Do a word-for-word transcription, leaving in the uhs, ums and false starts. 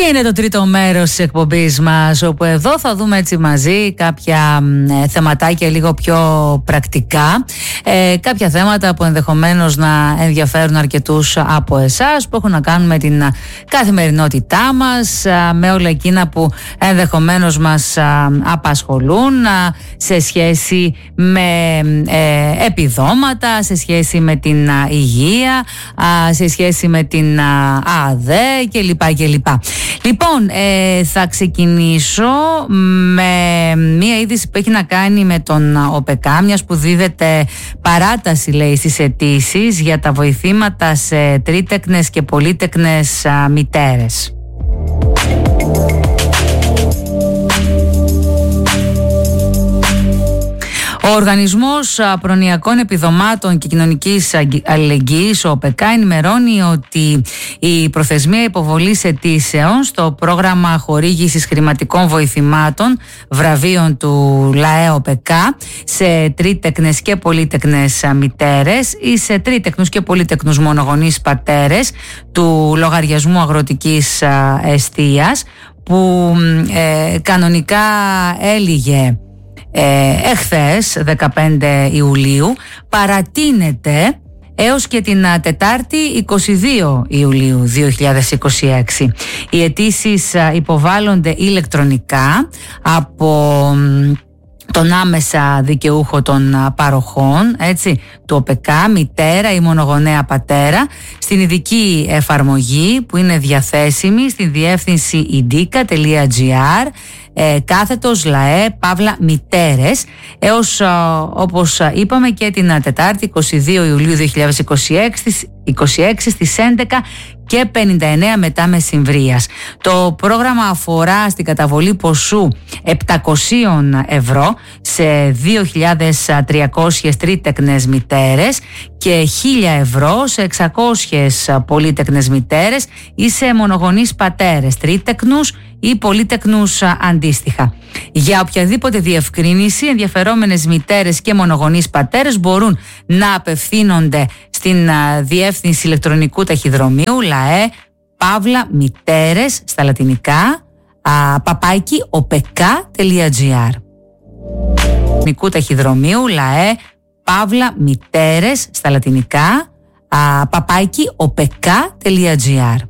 Είναι το τρίτο μέρος της εκπομπής μας, όπου εδώ θα δούμε έτσι μαζί κάποια ε, θεματάκια λίγο πιο πρακτικά, ε, κάποια θέματα που ενδεχομένως να ενδιαφέρουν αρκετούς από εσάς, που έχουν να κάνουν με την καθημερινότητά μας, ε, με όλα εκείνα που ενδεχομένως μας ε, απασχολούν ε, σε σχέση με ε, επιδόματα, σε σχέση με την ε, υγεία, ε, σε σχέση με την ε, ΑΔΕ κλπ. κλπ. Λοιπόν, ε, θα ξεκινήσω με μία είδηση που έχει να κάνει με τον ΟΠΕΚΑ, μιας που δίδεται παράταση, λέει, στις αιτήσεις για τα βοηθήματα σε τρίτεκνες και πολύτεκνες α, μητέρες. Ο Οργανισμός Προνοιακών Επιδομάτων και Κοινωνικής Αλληλεγγύης, ο ΟΠΕΚΑ, ενημερώνει ότι η προθεσμία υποβολής αιτήσεων στο πρόγραμμα χορήγησης χρηματικών βοηθημάτων βραβείων του ΛΑΕ ΟΠΕΚΑ σε τρίτεκνες και πολύτεκνες μητέρες ή σε τρίτεκνους και πολύτεκνους μονογονείς πατέρες του λογαριασμού αγροτικής εστίας, που ε, κανονικά έλυγε Ε, εχθές δεκαπέντε Ιουλίου, παρατείνεται έως και την Τετάρτη είκοσι δύο Ιουλίου δύο χιλιάδες είκοσι έξι. Οι αιτήσεις υποβάλλονται ηλεκτρονικά από τον άμεσα δικαιούχο των παροχών, έτσι, του ΟΠΕΚΑ, μητέρα ή μονογονέα πατέρα, στην ειδική εφαρμογή που είναι διαθέσιμη στη διεύθυνση ιντίκα τελεία τζι άρ ε, κάθετος ΛΑΕ παύλα μητέρες, έως, όπως είπαμε, και την Τετάρτη είκοσι δύο Ιουλίου δύο χιλιάδες είκοσι έξι, είκοσι έξι στις έντεκα και πενήντα εννέα μετά μεσημβρίας. Το πρόγραμμα αφορά στην καταβολή ποσού επτακόσια ευρώ σε δύο χιλιάδες τριακόσιες τρίτεκνες μητέρες και χίλια ευρώ σε εξακόσιες πολύτεκνες μητέρες ή σε μονογονείς πατέρες, τρίτεκνους ή πολύτεκνους αντίστοιχα. Για οποιαδήποτε διευκρίνηση, ενδιαφερόμενες μητέρες και μονογονείς πατέρες μπορούν να απευθύνονται στην διεύθυνση ηλεκτρονικού ταχυδρομείου ΛΑΕ παύλα μητέρες στα λατινικά παπάκι οπεκά τελεία τζι άρ. Ηλεκτρονικού ταχυδρομείου ΛΑΕ παύλα μητέρες στα λατινικά παπάκι οπεκά τελεία τζι άρ.